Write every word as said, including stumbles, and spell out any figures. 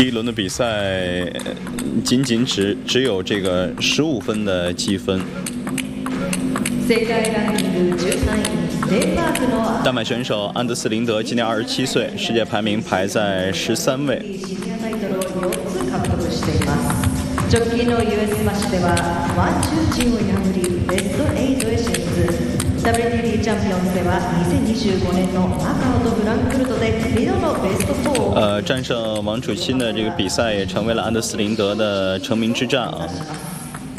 第一轮的比赛仅仅只只有这个十五分的积分。丹麦选手安德斯林德今年二十七岁，世界排名排在十三位。直近の ユーエス マッシュではワン・チューチンを破りベストはちへ進出。ダブリューティービー チャンピオンズではにせんにじゅうごねんのマカオとフランクフルトでリオのベストよん。呃，战胜王楚钦的这个比赛也成为了安德斯林德的成名之战啊。